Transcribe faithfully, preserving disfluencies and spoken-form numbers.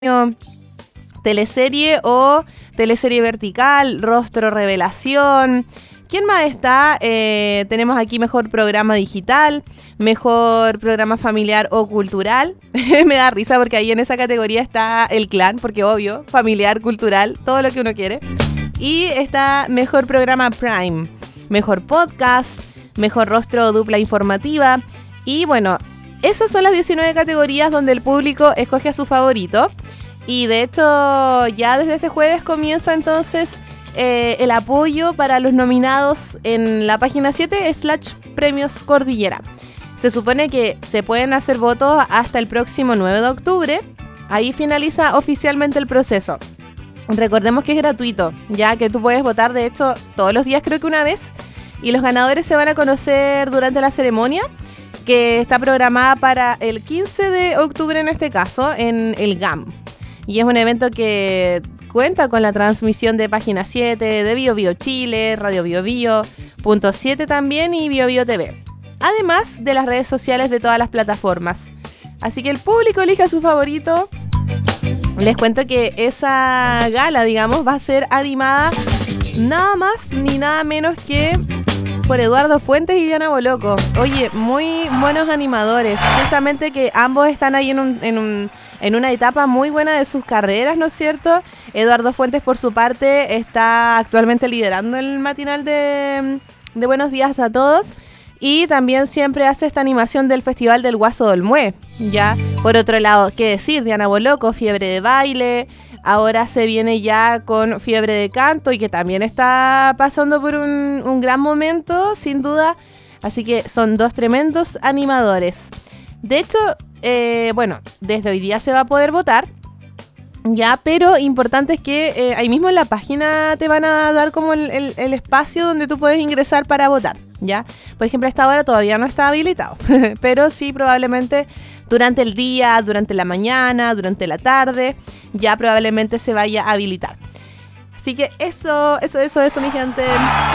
teleserie o teleserie vertical, rostro revelación. ¿Quién más está? Eh, tenemos aquí mejor programa digital, mejor programa familiar o cultural. Me da risa porque ahí en esa categoría está el clan, porque obvio, familiar, cultural, todo lo que uno quiere. Y está mejor programa prime, mejor podcast, mejor rostro o dupla informativa. Y bueno, esas son las diecinueve categorías donde el público escoge a su favorito. Y de hecho, ya desde este jueves comienza entonces eh, el apoyo para los nominados en la página siete slash Premios Cordillera. Se supone que se pueden hacer votos hasta el próximo nueve de octubre. Ahí finaliza oficialmente el proceso. Recordemos que es gratuito, ya que tú puedes votar, de hecho, todos los días, creo que una vez. Y los ganadores se van a conocer durante la ceremonia, que está programada para el quince de octubre en este caso, en el G A M. Y es un evento que cuenta con la transmisión de Página siete, de Bio Bio Chile, Radio Bio Bio, Punto siete también y Bio Bio T V. Además de las redes sociales de todas las plataformas. Así que el público elija su favorito. Les cuento que esa gala, digamos, va a ser animada nada más ni nada menos que por Eduardo Fuentes y Diana Boloco. Oye, muy buenos animadores. Justamente que ambos están ahí en un... En un En una etapa muy buena de sus carreras, ¿no es cierto? Eduardo Fuentes, por su parte, está actualmente liderando el matinal de, de Buenos Días a Todos. Y también siempre hace esta animación del Festival del Guaso del Mue. Ya, por otro lado, ¿qué decir? Diana Boloco, Fiebre de Baile. Ahora se viene ya con Fiebre de Canto y que también está pasando por un, un gran momento, sin duda. Así que son dos tremendos animadores. De hecho... Eh, bueno, desde hoy día se va a poder votar, ya, pero importante es que eh, ahí mismo en la página te van a dar como el, el, el espacio donde tú puedes ingresar para votar, ya. Por ejemplo, a esta hora todavía no está habilitado, pero sí probablemente durante el día, durante la mañana, durante la tarde, ya probablemente se vaya a habilitar. Así que eso, eso, eso, eso, mi gente.